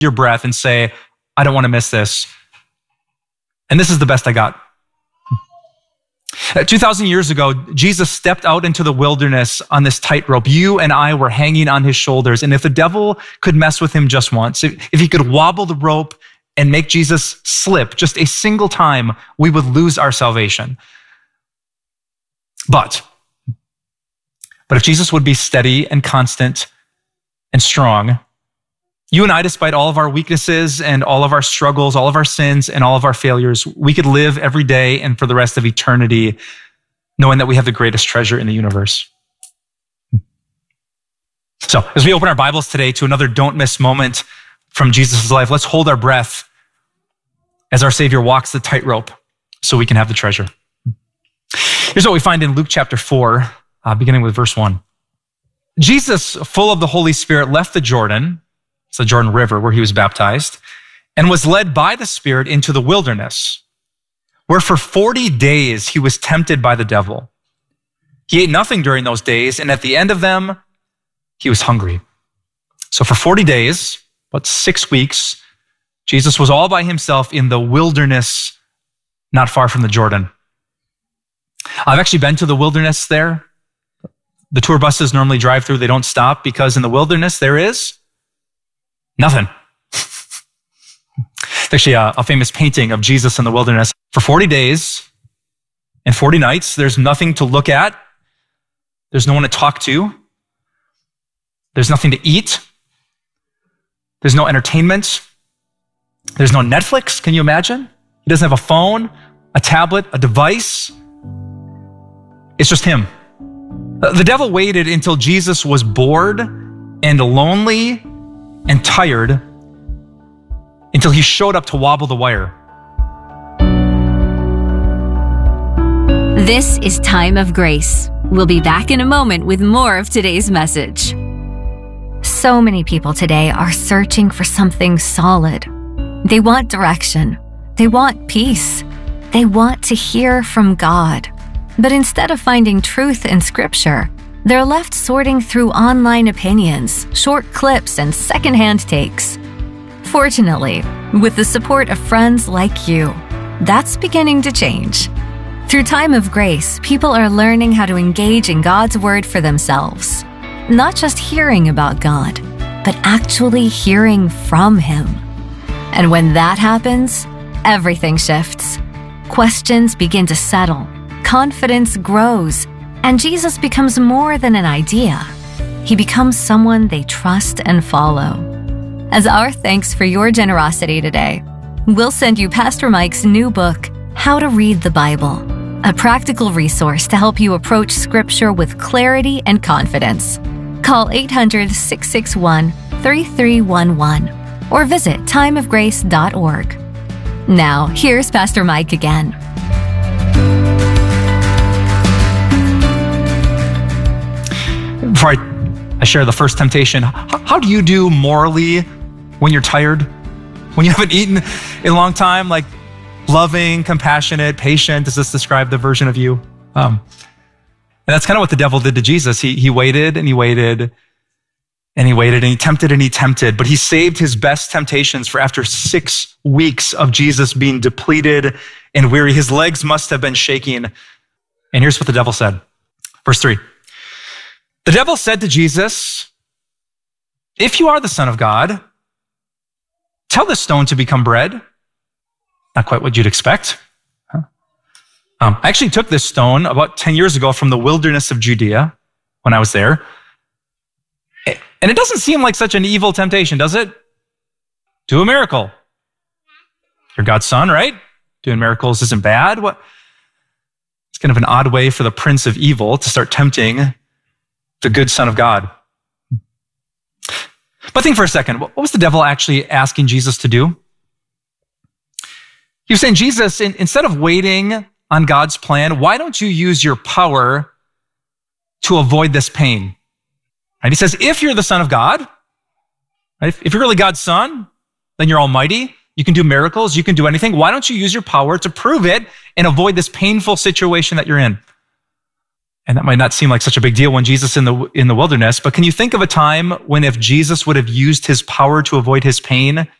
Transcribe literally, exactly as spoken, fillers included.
your breath and say, I don't want to miss this. And this is the best I got. two thousand years ago, Jesus stepped out into the wilderness on this tightrope. You and I were hanging on his shoulders. And if the devil could mess with him just once, if, if he could wobble the rope and make Jesus slip just a single time, we would lose our salvation. But, but if Jesus would be steady and constant and strong, you and I, despite all of our weaknesses and all of our struggles, all of our sins and all of our failures, we could live every day and for the rest of eternity knowing that we have the greatest treasure in the universe. So as we open our Bibles today to another don't miss moment from Jesus' life, let's hold our breath as our Savior walks the tightrope so we can have the treasure. Here's what we find in Luke chapter four, uh, beginning with verse one. Jesus, full of the Holy Spirit, left the Jordan, it's the Jordan River where he was baptized, and was led by the Spirit into the wilderness, where for forty days he was tempted by the devil. He ate nothing during those days, and at the end of them, he was hungry. So for forty days, about six weeks, Jesus was all by himself in the wilderness, not far from the Jordan. I've actually been to the wilderness there. The tour buses normally drive through, they don't stop, because in the wilderness there is nothing. It's actually a, a famous painting of Jesus in the wilderness. For forty days and forty nights, there's nothing to look at. There's no one to talk to. There's nothing to eat. There's no entertainment. There's no Netflix. Can you imagine? He doesn't have a phone, a tablet, a device. It's just him. The devil waited until Jesus was bored and lonely and tired until he showed up to wobble the wire. This is Time of Grace. We'll be back in a moment with more of today's message. So many people today are searching for something solid. They want direction. They want peace. They want to hear from God. But instead of finding truth in Scripture, they're left sorting through online opinions, short clips, and secondhand takes. Fortunately, with the support of friends like you, that's beginning to change. Through Time of Grace, people are learning how to engage in God's Word for themselves. Not just hearing about God, but actually hearing from Him. And when that happens, everything shifts. Questions begin to settle. Confidence grows, and Jesus becomes more than an idea. He becomes someone they trust and follow. As our thanks for your generosity today, we'll send you Pastor Mike's new book, How to Read the Bible, a practical resource to help you approach Scripture with clarity and confidence. Call eight hundred, six six one, three three one one or visit time of grace dot org. Now, here's Pastor Mike again. Before I, I share the first temptation, how, how do you do morally when you're tired? When you haven't eaten in a long time? Like loving, compassionate, patient? Does this describe the version of you? Um, and that's kind of what the devil did to Jesus. He, he waited and he waited and he waited and he tempted and he tempted, but he saved his best temptations for after six weeks of Jesus being depleted and weary. His legs must have been shaking. And here's what the devil said. Verse three. The devil said to Jesus, if you are the Son of God, tell this stone to become bread. Not quite what you'd expect. Huh? Um, I actually took this stone about ten years ago from the wilderness of Judea when I was there. And it doesn't seem like such an evil temptation, does it? Do a miracle. You're God's son, right? Doing miracles isn't bad. What? It's kind of an odd way for the prince of evil to start tempting the good Son of God. But think for a second, what was the devil actually asking Jesus to do? He was saying, Jesus, in, instead of waiting on God's plan, why don't you use your power to avoid this pain? Right? He says, if you're the Son of God, right, if, if you're really God's son, then you're almighty, you can do miracles, you can do anything. Why don't you use your power to prove it and avoid this painful situation that you're in? And that might not seem like such a big deal when Jesus in the in the wilderness, but can you think of a time when if Jesus would have used his power to avoid his pain,